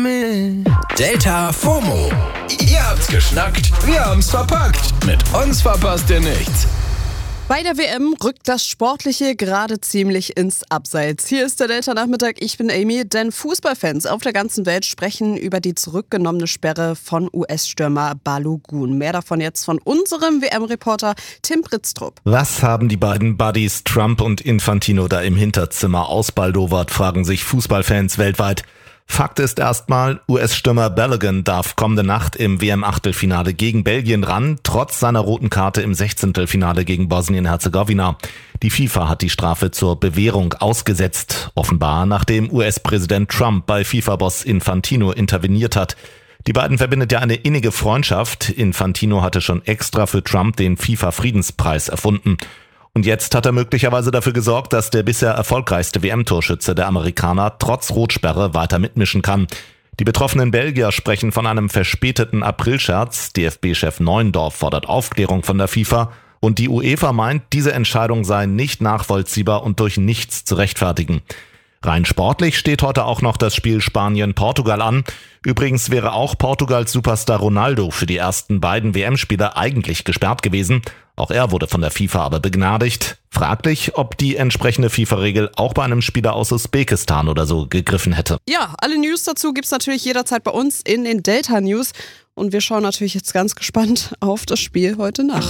Delta FOMO. Ihr habt's geschnackt, wir haben's verpackt. Mit uns verpasst ihr nichts. Bei der WM rückt das Sportliche gerade ziemlich ins Abseits. Hier ist der Delta-Nachmittag, ich bin Amy, denn Fußballfans auf der ganzen Welt sprechen über die zurückgenommene Sperre von US-Stürmer Balogun. Mehr davon jetzt von unserem WM-Reporter Tim Britztrup. Was haben die beiden Buddies Trump und Infantino da im Hinterzimmer ausbaldowert, fragen sich Fußballfans weltweit. Fakt ist erstmal, US-Stürmer Balogun darf kommende Nacht im WM-Achtelfinale gegen Belgien ran, trotz seiner roten Karte im 16. Finale gegen Bosnien-Herzegowina. Die FIFA hat die Strafe zur Bewährung ausgesetzt, offenbar nachdem US-Präsident Trump bei FIFA-Boss Infantino interveniert hat. Die beiden verbindet ja eine innige Freundschaft. Infantino hatte schon extra für Trump den FIFA-Friedenspreis erfunden. Und jetzt hat er möglicherweise dafür gesorgt, dass der bisher erfolgreichste WM-Torschütze der Amerikaner trotz Rotsperre weiter mitmischen kann. Die betroffenen Belgier sprechen von einem verspäteten Aprilscherz. DFB-Chef Neuendorf fordert Aufklärung von der FIFA. Und die UEFA meint, diese Entscheidung sei nicht nachvollziehbar und durch nichts zu rechtfertigen. Rein sportlich steht heute auch noch das Spiel Spanien-Portugal an. Übrigens wäre auch Portugals Superstar Ronaldo für die ersten beiden WM-Spiele eigentlich gesperrt gewesen. Auch er wurde von der FIFA aber begnadigt. Fraglich, ob die entsprechende FIFA-Regel auch bei einem Spieler aus Usbekistan oder so gegriffen hätte. Ja, alle News dazu gibt's natürlich jederzeit bei uns in den Delta News. Und wir schauen natürlich jetzt ganz gespannt auf das Spiel heute Nacht.